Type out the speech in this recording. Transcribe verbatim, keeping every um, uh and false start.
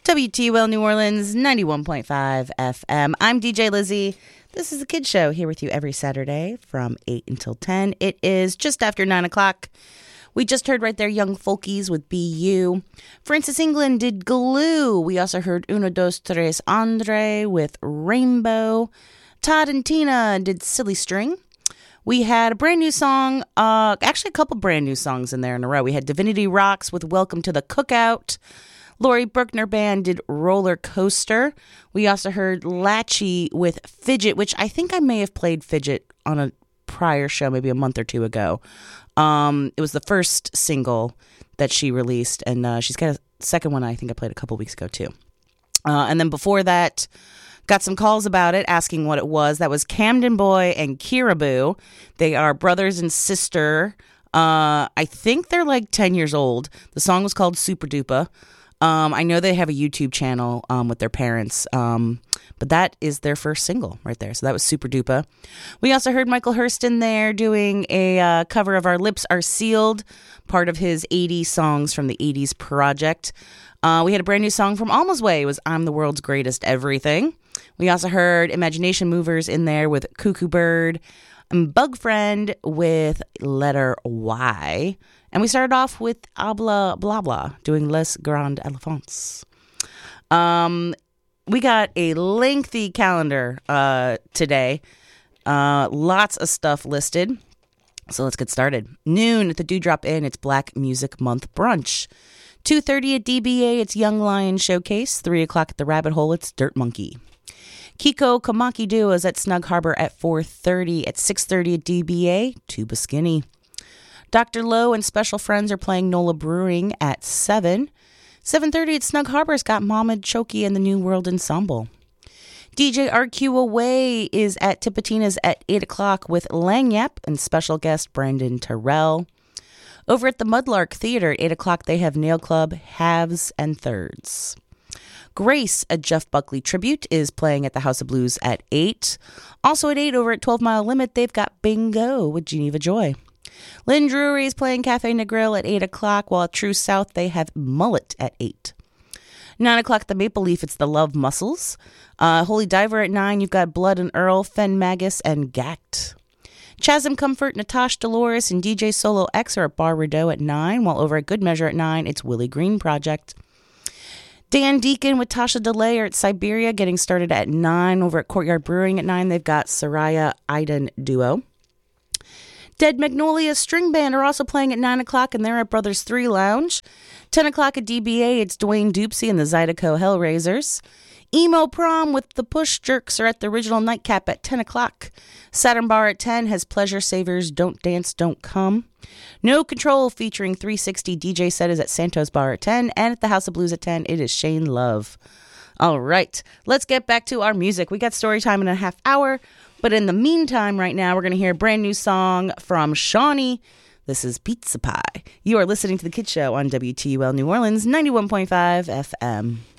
W T U L New Orleans, ninety-one point five F M. I'm D J Lizzie. This is the Kid Show, here with you every Saturday from eight until ten. It is just after nine o'clock. We just heard right there Young Folkies with B U. Francis England did Glue. We also heard Uno, Dos, Tres, Andre with Rainbow. Todd and Tina did Silly String. We had a brand new song, uh, actually a couple brand new songs in there in a row. We had Divinity Rocks with Welcome to the Cookout. Lori Bruckner Band did Roller Coaster. We also heard Latchy with Fidget, which I think I may have played Fidget on a prior show, maybe a month or two ago. Um, it was the first single that she released, and uh, she's got a second one I think I played a couple weeks ago too. Uh, and then before that, got some calls about it, asking what it was. That was Camden Boy and Kiraboo. They are brothers and sister. Uh, I think they're like ten years old. The song was called Super Duper. Um, I know they have a YouTube channel um, with their parents, um, but that is their first single right there. So that was Super Duper. We also heard Michael Hurston there doing a uh, cover of Our Lips Are Sealed, part of his eighties songs from the eighties project. Uh, we had a brand new song from Alma's Way. It was I'm the World's Greatest Everything. We also heard Imagination Movers in there with Cuckoo Bird, and Bug Friend with letter Y. And we started off with Habla Blah Blah doing Les Grands Elephants. Um, we got a lengthy calendar uh, today. Uh, lots of stuff listed. So let's get started. Noon at the Dewdrop Inn, it's Black Music Month Brunch. two thirty at D B A, it's Young Lion Showcase. three o'clock at the Rabbit Hole, it's Dirt Monkey. Kiko Kamaki Duo is at Snug Harbor at four thirty. At six thirty at D B A, Tuba Skinny. Doctor Lowe and Special Friends are playing Nola Brewing at seven. seven thirty at Snug Harbor's got Mohamed Choki and the New World Ensemble. D J R Q Away is at Tipitina's at eight o'clock with Langyap and special guest Brandon Terrell. Over at the Mudlark Theater at eight o'clock, they have Nail Club, Halves and Thirds. Grace, a Jeff Buckley tribute, is playing at the House of Blues at eight. Also at eight, over at twelve Mile Limit, they've got Bingo with Geneva Joy. Lynn Drury is playing Cafe Negril at eight o'clock, while at True South, they have Mullet at eight. nine o'clock at the Maple Leaf, it's the Love Muscles. Uh, Holy Diver at nine, you've got Blood and Earl, Fen Magus, and Gact. Chasm Comfort, Natasha Dolores, and D J Solo X are at Bar Rideau at nine, while over at Good Measure at nine, it's Willie Green Project. Dan Deacon with Tasha DeLay are at Siberia, getting started at nine. Over at Courtyard Brewing at nine, they've got Soraya Iden Duo. Dead Magnolia String Band are also playing at nine o'clock, and they're at Brothers three Lounge. ten o'clock at D B A, it's Dwayne Dupsy and the Zydeco Hellraisers. Emo Prom with the Push Jerks are at the Original Nightcap at ten o'clock. Saturn Bar at ten has Pleasure Savers, Don't Dance, Don't Come. No Control featuring three sixty D J set is at Santos Bar at ten, and at the House of Blues at ten, it is Shane Love. All right, let's get back to our music. We got story time in a half hour, but in the meantime, right now, we're going to hear a brand new song from Shawnee. This is Pizza Pie. You are listening to The Kid Show on W T U L New Orleans, ninety-one point five F M.